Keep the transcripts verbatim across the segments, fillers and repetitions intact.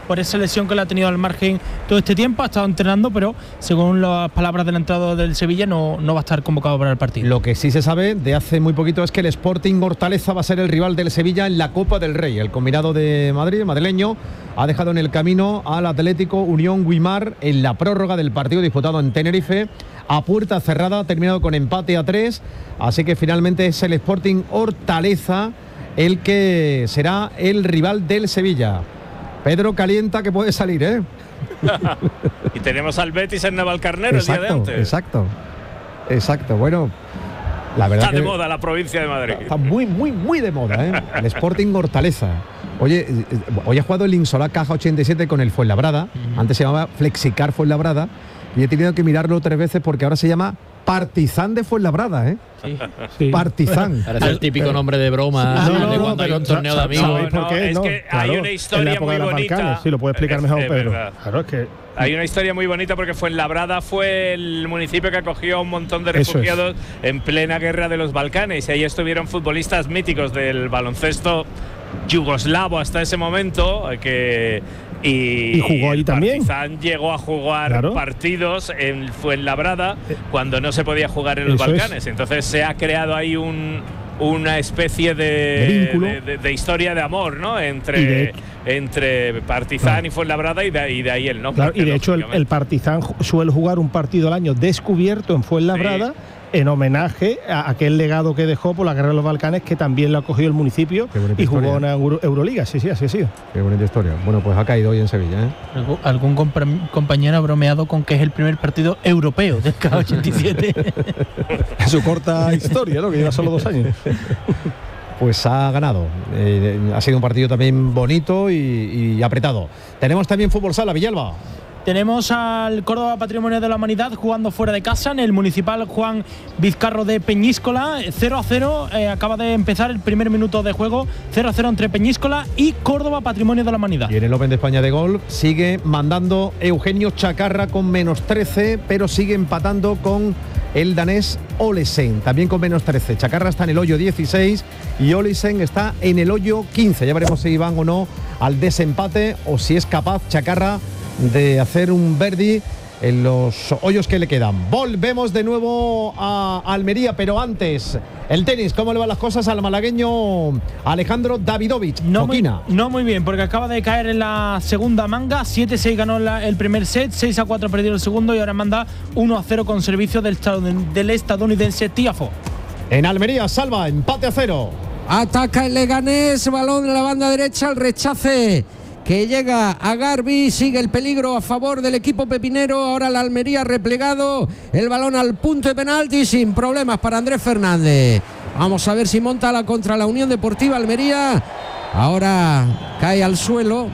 por esa lesión que le ha tenido al margen todo este tiempo. Ha estado entrenando, pero según las palabras del entrado del Sevilla no, no va a estar convocado para el partido. Lo que sí se sabe de hace muy poquito es que el Sporting Hortaleza va a ser el rival del Sevilla en la Copa del Rey. El combinado de Madrid, madrileño, ha dejado en el camino al Atlético Unión Guimar en la prórroga del partido disputado en Tenerife. A puerta cerrada, ha terminado con empate a tres, así que finalmente es el Sporting Hortaleza el que será el rival del Sevilla. Pedro calienta que puede salir, ¿eh? Y tenemos al Betis en Navalcarnero el día de antes. Exacto, exacto. Bueno, la verdad está que de moda la provincia de Madrid. Está muy, muy, muy de moda, ¿eh? El Sporting Hortaleza. Oye, hoy ha jugado el Insolá Caja ochenta y siete con el Fuenlabrada. Uh-huh. Antes se llamaba Flexicar Fuenlabrada. Y he tenido que mirarlo tres veces porque ahora se llama Partizan de Fuenlabrada, ¿eh? Sí, sí. Partizan. Parece el típico nombre de broma, sí, no, de cuando no, hay un torneo de amigos. No, no, ¿por qué? Es no, que claro, hay una historia muy bonita. Balcanes, sí, lo puede explicar mejor es, Pedro. Es claro, es que hay una historia muy bonita porque Fuenlabrada fue el municipio que acogió a un montón de refugiados es. en plena guerra de los Balcanes. Y ahí estuvieron futbolistas míticos del baloncesto yugoslavo hasta ese momento que y, y jugó ahí también. Partizan llegó a jugar claro. partidos en Fuenlabrada eh, cuando no se podía jugar en los Balcanes. Es. Entonces se ha creado ahí un una especie de, de, de, de, de historia de amor, ¿no? Entre de, entre Partizan claro. y Fuenlabrada y de, y de ahí el nombre. Claro, y de hecho el, el Partizan suele jugar un partido al año descubierto en Fuenlabrada. Sí. En homenaje a aquel legado que dejó por la guerra de los Balcanes, que también lo acogió el municipio y jugó en una Euro, Euroliga. Sí, sí, así ha sido. Qué bonita historia. Bueno, pues ha caído hoy en Sevilla, ¿eh? ¿Algún, algún compa- compañero ha bromeado con que es el primer partido europeo del K ochenta y siete? Su corta historia, ¿no? Que lleva solo dos años. Pues ha ganado. Eh, ha sido un partido también bonito y, y apretado. Tenemos también fútbol sala, Villalba. Tenemos al Córdoba Patrimonio de la Humanidad jugando fuera de casa en el Municipal Juan Vizcarro de Peñíscola. cero a cero, eh, acaba de empezar el primer minuto de juego. cero a cero entre Peñíscola y Córdoba Patrimonio de la Humanidad. Y en el Open de España de golf sigue mandando Eugenio Chacarra con menos trece, pero sigue empatando con el danés Olesen, también con menos trece. Chacarra está en el hoyo dieciséis y Olesen está en el hoyo quince. Ya veremos si van o no al desempate o si es capaz Chacarra de hacer un birdie en los hoyos que le quedan. Volvemos de nuevo a Almería, pero antes el tenis. ¿Cómo le van las cosas al malagueño Alejandro Davidovich? No muy, no muy bien, porque acaba de caer en la segunda manga. siete seis ganó la, el primer set, seis a cuatro perdió el segundo y ahora manda uno a cero con servicio del, del estadounidense Tiafoe. En Almería, Salva, empate a cero. Ataca el Leganés, balón en la banda derecha, el rechace que llega a Garbi, sigue el peligro a favor del equipo pepinero, ahora la Almería replegado, el balón al punto de penalti sin problemas para Andrés Fernández. Vamos a ver si monta la contra la Unión Deportiva Almería, ahora cae al suelo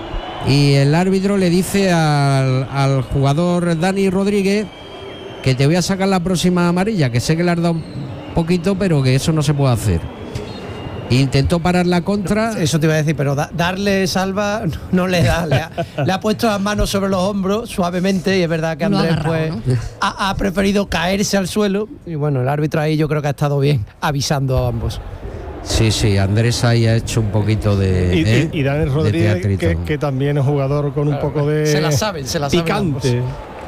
y el árbitro le dice al, al jugador Dani Rodríguez que te voy a sacar la próxima amarilla, que sé que le has dado un poquito, pero que eso no se puede hacer. Intentó parar la contra. Eso te iba a decir, pero da, darle Salva no, no le da. Le ha, le ha puesto las manos sobre los hombros suavemente y es verdad que Andrés agarrado, pues, ¿no? ha, ha preferido caerse al suelo. Y bueno, el árbitro ahí yo creo que ha estado bien avisando a ambos. Sí, sí, Andrés ahí ha hecho un poquito de. Y, ¿eh? y, y Daniel Rodríguez, que, que también es jugador con claro, un poco de. Se la saben, se la saben. Picante. Ambos.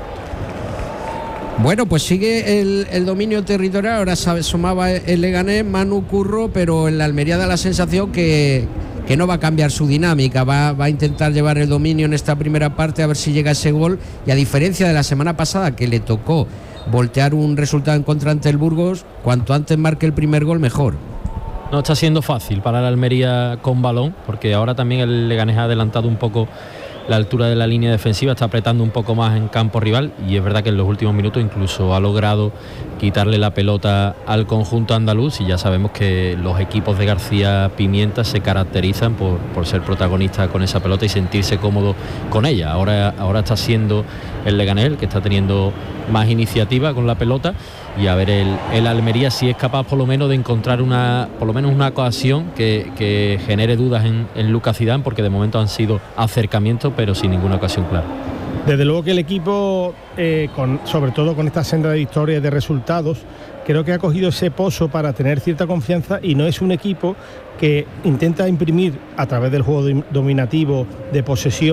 Bueno, pues sigue el, el dominio territorial, ahora sabe, sumaba el Leganés, Manu Curro, pero en la Almería da la sensación que, que no va a cambiar su dinámica, va, va a intentar llevar el dominio en esta primera parte a ver si llega ese gol, y a diferencia de la semana pasada que le tocó voltear un resultado en contra ante el Burgos, cuanto antes marque el primer gol mejor. No está siendo fácil para la Almería con balón, porque ahora también el Leganés ha adelantado un poco la altura de la línea defensiva, está apretando un poco más en campo rival y es verdad que en los últimos minutos incluso ha logrado quitarle la pelota al conjunto andaluz, y ya sabemos que los equipos de García Pimienta se caracterizan por, por ser protagonistas con esa pelota y sentirse cómodo con ella. Ahora, ahora está siendo el Leganés el que está teniendo más iniciativa con la pelota, y a ver el, el Almería si es capaz por lo menos de encontrar una por lo menos una ocasión que, que genere dudas en, en Lucas Zidane, porque de momento han sido acercamientos pero sin ninguna ocasión clara. Desde luego que el equipo, eh, con, sobre todo con esta senda de victorias y de resultados, creo que ha cogido ese pozo para tener cierta confianza, y no es un equipo que intenta imprimir a través del juego dominativo, de posesión,